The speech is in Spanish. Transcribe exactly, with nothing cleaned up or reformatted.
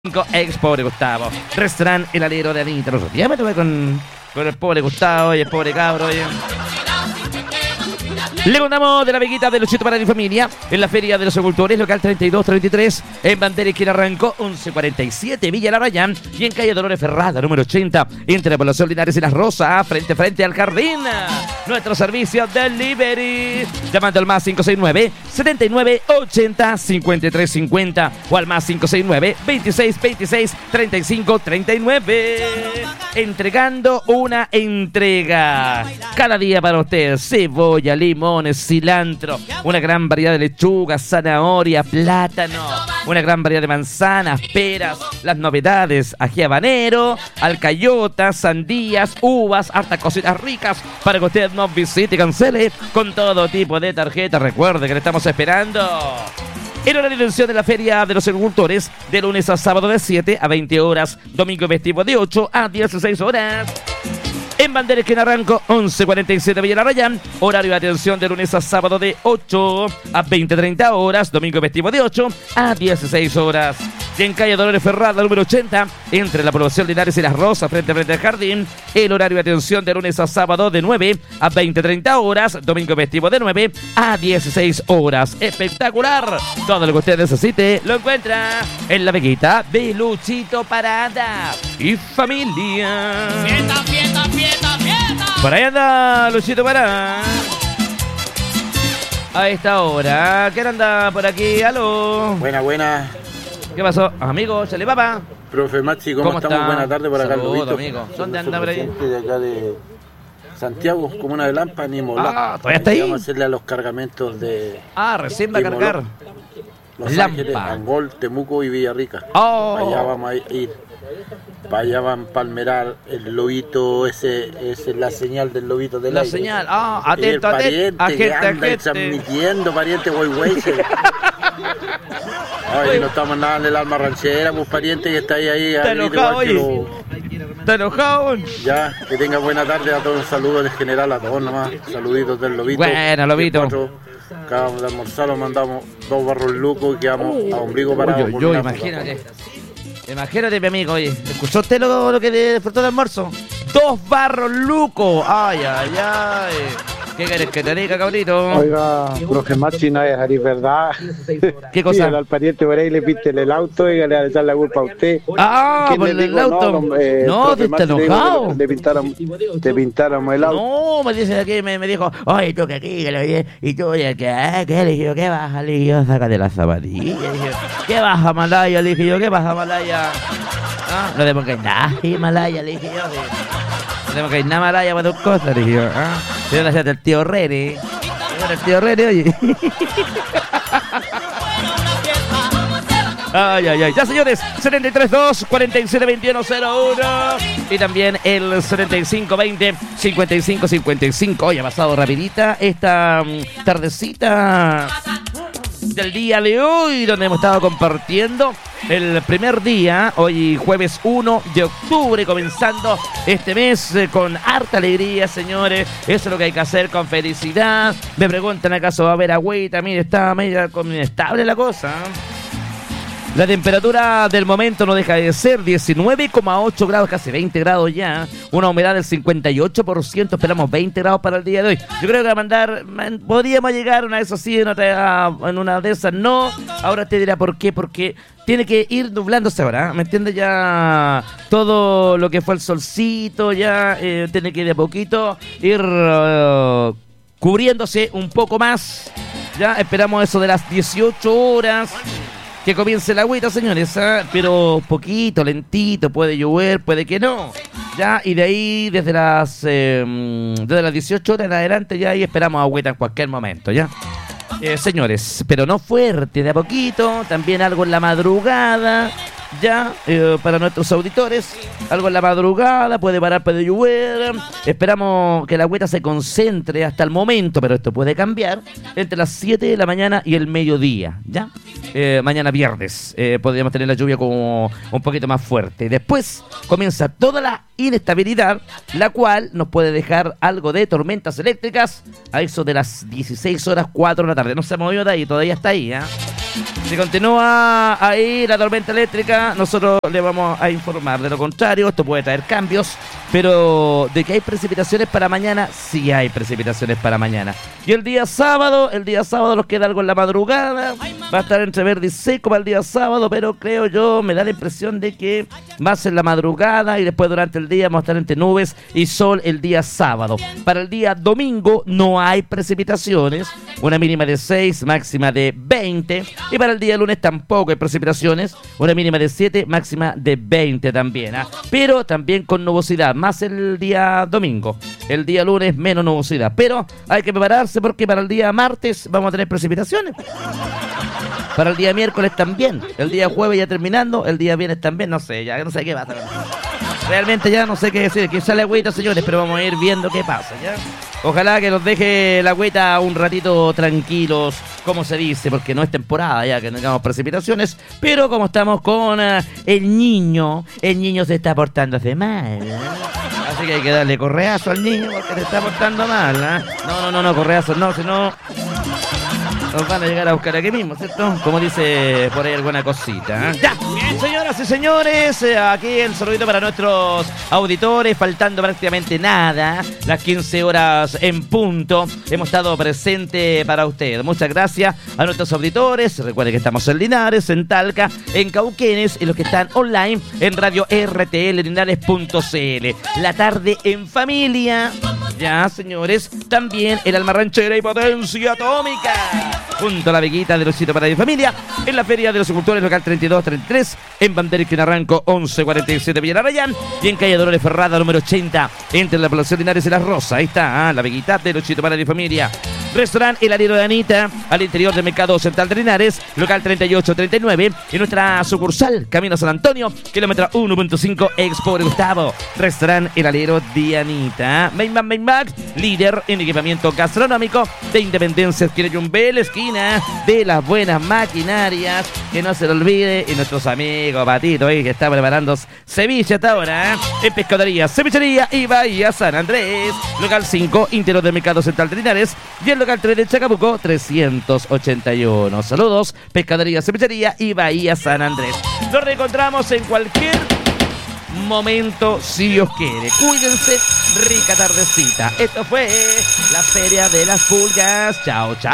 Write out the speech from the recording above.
Ex pobre Gustavo. Restaurante El Alero de Anita. Los días me tuve con, con el pobre Gustavo y el pobre cabro. Oye. Le contamos de la veguita de Luchito para mi familia en la Feria de los Agricultores, local treinta y dos treinta y tres, en Bandera Esquina Arrancó, once cuarenta y siete, Villa La Rayán, y en calle Dolores Ferrada, número ochenta, entre la población Linares y Las Rosas, frente a frente al jardín. Nuestro servicio delivery, llamando al más cinco seis nueve, setenta y nueve ochenta, cincuenta y tres cincuenta o al más cinco seis nueve, veintiséis veintiséis, treinta y cinco treinta y nueve. Entregando una entrega cada día para usted. Cebolla, limones, cilantro, una gran variedad de lechuga, zanahoria, plátano, una gran variedad de manzanas, peras, las novedades, ají habanero, alcayotas, sandías, uvas, hartas cositas ricas para que usted nos visite y cancele con todo tipo de tarjetas. Recuerde que le estamos esperando. En horario de atención de la Feria de los Agricultores, de lunes a sábado de siete a veinte horas, domingo y festivo de ocho a dieciséis horas. En Bandera Esquina Arranco, once cuarenta y siete, Villa La Rayán, horario de atención de lunes a sábado de ocho a veinte treinta horas, domingo y festivo de ocho a dieciséis horas. Y en calle Dolores Ferrada, número ochenta, entre la población Linares y Las Rosas, frente a frente al jardín, el horario de atención de lunes a sábado de nueve a veinte treinta horas, domingo festivo de nueve a dieciséis horas. Espectacular. Todo lo que usted necesite lo encuentra en la veguita de Luchito Parada y familia. Fiesta, fiesta, fiesta, fiesta. Por ahí anda Luchito Parada. A esta hora. ¿Quién anda por aquí? Aló. Buena, buena. ¿Qué pasó? Amigo, chale papá. Profe Maxi, ¿cómo, ¿Cómo estamos? está? Buenas tardes por acá, Saludos, Lobito. amigo. ¿Dónde anda por ahí? Gente de acá de Santiago, comuna de Lampa, Nimolá. Ah, ¿todavía está ahí? Vamos a hacerle a los cargamentos de Ah, recién va a cargar. Los Lampa. Ángeles, Angol, Temuco y Villarrica. Oh. Para allá vamos a ir. Para allá van a palmerar el lobito, ese, esa es la señal del lobito del La aire. señal. Ah, El atento, atento. pariente Agente, que anda agente. transmitiendo, pariente güey güey. Ay, no estamos nada en el alma ranchera, pues pariente que está ahí ahí. Está arriba, enojado, igual que oye. lo- ¿Está enojado? Ya, que tenga buena tarde a todos, un saludo en general a todos nomás, saluditos del lobito. Bueno, lobito. Cuatro, acabamos de almorzar, nos mandamos dos barros lucos y quedamos a ombligo parado. Uy, por uy, uy, una imagínate. Imagínate, mi amigo, oye. ¿Escuchó usted lo, lo que disfrutó de almuerzo? Dos barros lucos. Ay, ay, ay. ¿Qué querés que te diga, cabrito? Oiga, profe Maxi, no es decir verdad. ¿Qué cosa? Dígale al pariente por ahí, le piste el auto y le va a echar la culpa a usted. Ah, ¿Quién por le el dijo? auto. No, eh, No, profe te está Maxi, le dijo enojado. que Le pintáramos, te pintáramos el auto. No, me dice aquí, me, me dijo, oye, tú que aquí, que lo vi, y tú, oye, ¿qué? ¿Qué? Le dije yo, ¿qué baja? Le dije yo, sácate las zapatillas. Le dije, ¿qué baja, Malaya? Le dije yo, ¿qué baja, Malaya? Ah, no te pongas nada, Malaya, le dije yo. No te pongas nada, Malaya, para tus cosas, le dije yo. Ah, pero le el tío Rene. El tío Rene, oye. Ay, ay, ay. Ya, señores, setenta y tres dos, cuarenta y siete veintiuno cero uno y también el setenta y cinco veinte, cincuenta y cinco cincuenta y cinco. Hoy ha pasado rapidita esta um, tardecita del día de hoy, donde hemos estado compartiendo el primer día, hoy jueves uno de octubre, comenzando este mes eh, con harta alegría, señores. Eso es lo que hay que hacer, con felicidad. Me preguntan, ¿acaso va a haber agüita? Mire, está media inestable la cosa. La temperatura del momento no deja de ser diecinueve coma ocho grados, casi veinte grados ya. Una humedad del cincuenta y ocho por ciento. Esperamos veinte grados para el día de hoy. Yo creo que a mandar, man, podríamos llegar una de esas sí, en, otra, en una de esas no. Ahora te dirá por qué, porque tiene que ir nublándose ahora, ¿me entiendes? Ya todo lo que fue el solcito, ya eh, tiene que de a poquito ir uh, cubriéndose un poco más. Ya esperamos eso de las dieciocho horas. Que comience la agüita, señores, ¿eh? Pero poquito, lentito, puede llover, puede que no. Ya, y de ahí, desde las eh, desde las dieciocho horas en adelante, ya ahí esperamos agüita en cualquier momento, ¿ya? Eh, señores, pero no fuerte, de a poquito, también algo en la madrugada, ya, eh, para nuestros auditores, algo en la madrugada, puede parar, puede llover. Esperamos que la agüita se concentre hasta el momento, pero esto puede cambiar, entre las siete de la mañana y el mediodía, ¿ya? Eh, mañana viernes eh, podríamos tener la lluvia como un poquito más fuerte. Después comienza toda la inestabilidad, la cual nos puede dejar algo de tormentas eléctricas a eso de las dieciséis horas cuatro de la tarde. No se ha movido de ahí, todavía está ahí, ¿eh? Si continúa ahí la tormenta eléctrica, nosotros le vamos a informar. De lo contrario, esto puede traer cambios, pero de que hay precipitaciones para mañana, sí hay precipitaciones para mañana. Y el día sábado, el día sábado nos queda algo en la madrugada. Va a estar entre verde y seco para el día sábado, pero creo yo, me da la impresión de que va a ser la madrugada y después durante el día vamos a estar entre nubes y sol el día sábado. Para el día domingo no hay precipitaciones, una mínima de seis, máxima de veinte. Y para el día lunes tampoco hay precipitaciones, una mínima de siete, máxima de veinte también, ¿eh? Pero también con nubosidad, más el día domingo. El día lunes menos nubosidad, pero hay que prepararse porque para el día martes vamos a tener precipitaciones. Para el día miércoles también, el día jueves ya terminando, el día viernes también, no sé, ya no sé qué pasa. Realmente ya no sé qué decir, que sale agüita, señores, pero vamos a ir viendo qué pasa, ¿ya? Ojalá que nos deje la agüita un ratito tranquilos, como se dice, porque no es temporada ya que tengamos precipitaciones, pero como estamos con uh, el niño, el niño se está portándose mal, ¿eh? Así que hay que darle correazo al niño porque se está portando mal, ¿eh? No, no, no, no, correazo no, si no nos van a llegar a buscar aquí mismo, ¿cierto? Como dice por ahí alguna cosita, ¿eh? ¡Ya! Bien, señoras y señores, eh, aquí el saludito para nuestros auditores, faltando prácticamente nada, las quince horas en punto, hemos estado presentes para usted. Muchas gracias a nuestros auditores, recuerden que estamos en Linares, en Talca, en Cauquenes y los que están online en radio R T L Linares punto C L. La tarde en familia, ya señores, también el alma ranchera y potencia atómica. Junto a la Veguita de Luisito para mi familia, en la Feria de los Agricultores local treinta y dos treinta y tres, en Bandera y Arranco once cuarenta y siete Villa Arrayán, y en calle Dolores Ferrada número ochenta, entre la población Linares y Las Rosas. Ahí está, ah, la Veguita de Luisito para mi familia. Restaurante El Aliero de Anita, al interior del Mercado Central de Linares, local treinta y ocho treinta y nueve, y nuestra sucursal, Camino San Antonio, kilómetro uno punto cinco, Expo de Gustavo. Restaurante El Aliero de Anita. Mainman Mainmac, líder en equipamiento gastronómico de Independencia, esquina Yumbel, esquina de las buenas maquinarias. Que no se le olvide, y nuestros amigos Patito ahí que está preparando ceviche hasta ahora, ¿eh? En Pescadería, Cevichería y Bahía San Andrés, local cinco, interior del Mercado Central de Linares, y el local tres de Chacabuco trescientos ochenta y uno. Saludos, Pescadería, Cevichería y Bahía San Andrés. Nos reencontramos en cualquier momento, si Dios quiere. Cuídense, rica tardecita. Esto fue la Feria de las Pulgas. Chao, chao.